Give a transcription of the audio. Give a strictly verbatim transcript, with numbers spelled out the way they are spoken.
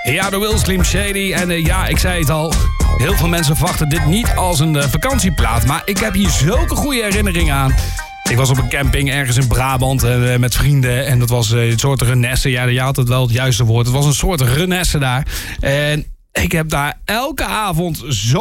Ja, de Will Slim Shady. En uh, ja, ik zei het al. Heel veel mensen verwachten dit niet als een uh, vakantieplaat. Maar ik heb hier zulke goede herinneringen aan. Ik was op een camping ergens in Brabant uh, met vrienden. En dat was uh, een soort renesse. Ja, je had het wel het juiste woord. Het was een soort renesse daar. En ik heb daar elke avond zo